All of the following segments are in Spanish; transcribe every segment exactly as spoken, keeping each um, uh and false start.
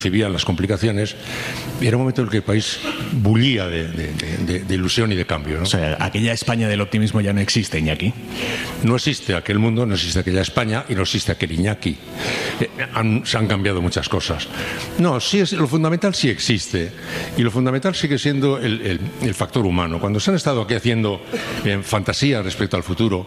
recibían las complicaciones, era un momento en el que el país bullía de, de, de, de ilusión y de cambio, ¿no? O sea, aquella España del optimismo ya no existe, Iñaki. No existe aquel mundo, no existe aquella España y no existe aquel Iñaki. Eh, han, se han cambiado muchas cosas. No, sí es, lo fundamental sí existe y lo fundamental sigue siendo el, el, el factor humano. Cuando se han estado aquí haciendo eh, fantasías respecto al futuro,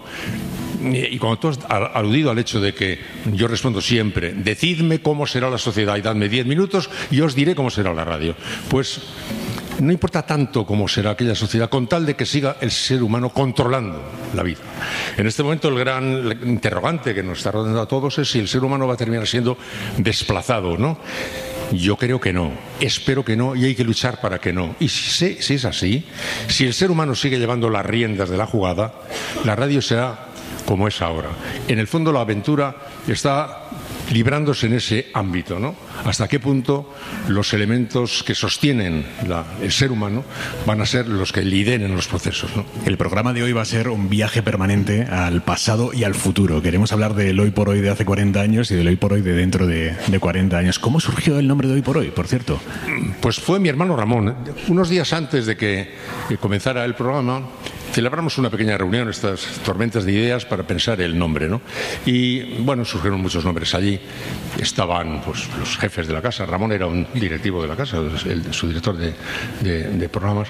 y cuando tú has aludido al hecho de que yo respondo siempre, decidme cómo será la sociedad y dadme diez minutos y os diré cómo será la radio, pues no importa tanto cómo será aquella sociedad con tal de que siga el ser humano controlando la vida. En este momento el gran interrogante que nos está rodeando a todos es si el ser humano va a terminar siendo desplazado, ¿no? Yo creo que no, espero que no y hay que luchar para que no. Y si, si es así, si el ser humano sigue llevando las riendas de la jugada, la radio será como es ahora. En el fondo la aventura está librándose en ese ámbito, ¿no? Hasta qué punto los elementos que sostienen la, el ser humano van a ser los que lideren los procesos, ¿no? El programa de hoy va a ser un viaje permanente al pasado y al futuro. Queremos hablar del hoy por hoy de hace cuarenta años y del hoy por hoy de dentro de, de cuarenta años. ¿Cómo surgió el nombre de hoy por hoy, por cierto? Pues fue mi hermano Ramón. Unos días antes de que comenzara el programa celebramos una pequeña reunión, estas tormentas de ideas, para pensar el nombre, ¿no? Y bueno, surgieron muchos nombres allí. Estaban pues los jefes de la casa. Ramón era un directivo de la casa, el, su director de, de, de programas.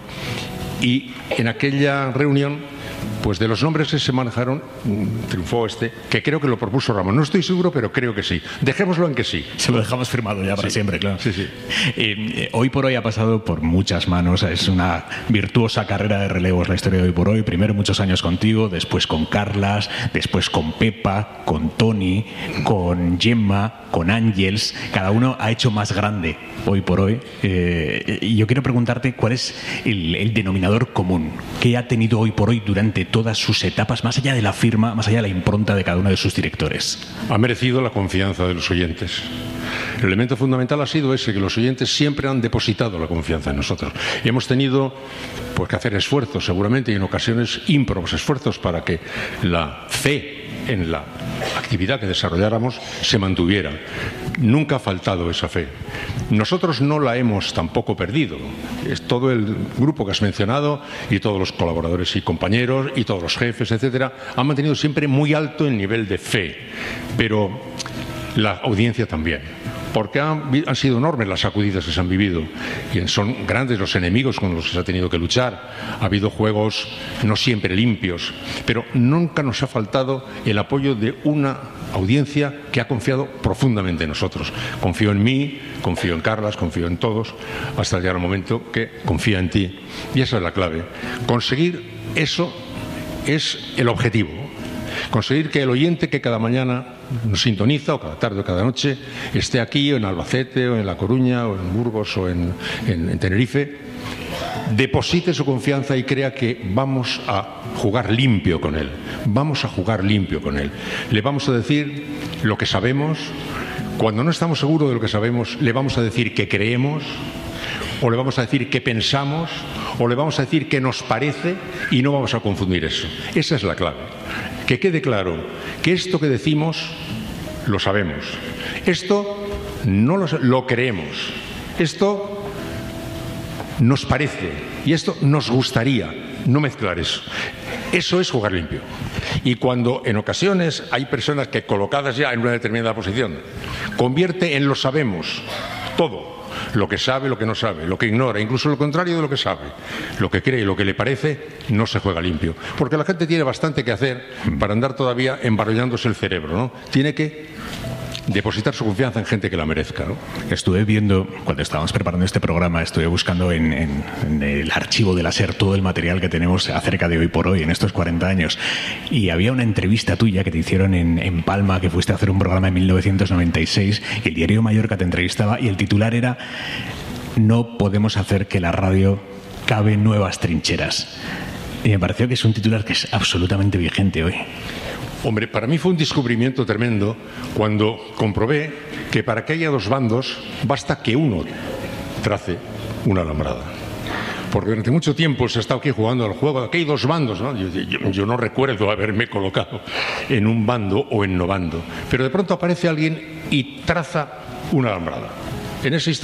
Y en aquella reunión, pues de los nombres que se manejaron, triunfó este, que creo que lo propuso Ramón. No estoy seguro, pero creo que sí. Dejémoslo en que sí. Se lo dejamos firmado ya para sí. siempre, claro. Sí, sí. Eh, hoy por hoy ha pasado por muchas manos. Es una virtuosa carrera de relevos la historia de Hoy por Hoy. Primero muchos años contigo, después con Carlas, después con Pepa, con Tony, con Gemma, con Ángels. Cada uno ha hecho más grande Hoy por Hoy. Eh, y yo quiero preguntarte cuál es el, el denominador común que ha tenido Hoy por Hoy durante todas sus etapas, más allá de la firma, más allá de la impronta de cada uno de sus directores. Ha merecido la confianza de los oyentes. El elemento fundamental ha sido ese, que los oyentes siempre han depositado la confianza en nosotros. Y hemos tenido pues, que hacer esfuerzos, seguramente, y en ocasiones ímprobos esfuerzos para que la fe en la actividad que desarrolláramos se mantuviera. Nunca ha faltado esa fe. Nosotros no la hemos tampoco perdido. Es todo el grupo que has mencionado y todos los colaboradores y compañeros y todos los jefes, etcétera, han mantenido siempre muy alto el nivel de fe. Pero la audiencia también. Porque han, han sido enormes las sacudidas que se han vivido y son grandes los enemigos con los que se ha tenido que luchar. Ha habido juegos no siempre limpios, pero nunca nos ha faltado el apoyo de una audiencia que ha confiado profundamente en nosotros. Confío en mí, confío en Carlas, confío en todos, hasta llegar el momento que confía en ti. Y esa es la clave. Conseguir eso es el objetivo. Conseguir que el oyente que cada mañana nos sintoniza, o cada tarde o cada noche, esté aquí o en Albacete o en La Coruña o en Burgos o en, en, en Tenerife, deposite su confianza y crea que vamos a jugar limpio con él. Vamos a jugar limpio con él. Le vamos a decir lo que sabemos. Cuando no estamos seguros de lo que sabemos, le vamos a decir que creemos, o le vamos a decir que pensamos, o le vamos a decir que nos parece, y no vamos a confundir eso. Esa es la clave. Que quede claro que esto que decimos lo sabemos. Esto no lo, lo creemos. Esto nos parece. Y esto nos gustaría. No mezclar eso. Eso es jugar limpio. Y cuando en ocasiones hay personas que, colocadas ya en una determinada posición, convierte en lo sabemos todo. Lo que sabe, lo que no sabe, lo que ignora, incluso lo contrario de lo que sabe, lo que cree y lo que le parece, no se juega limpio. Porque la gente tiene bastante que hacer para andar todavía embarrollándose el cerebro, ¿no? Tiene que depositar su confianza en gente que la merezca, ¿no? Estuve viendo, cuando estábamos preparando este programa, estuve buscando en, en, en el archivo de la SER todo el material que tenemos acerca de Hoy por Hoy, en estos cuarenta años, y había una entrevista tuya que te hicieron en, en Palma, que fuiste a hacer un programa en mil novecientos noventa y seis, y el diario Mallorca te entrevistaba, y el titular era "No podemos hacer que la radio cabe nuevas trincheras". Y me pareció que es un titular que es absolutamente vigente hoy. Hombre, para mí fue un descubrimiento tremendo cuando comprobé que para que haya dos bandos basta que uno trace una alambrada. Porque durante mucho tiempo se ha estado aquí jugando al juego, aquí hay dos bandos, ¿no? Yo, yo, yo no recuerdo haberme colocado en un bando o en no bando, pero de pronto aparece alguien y traza una alambrada. En ese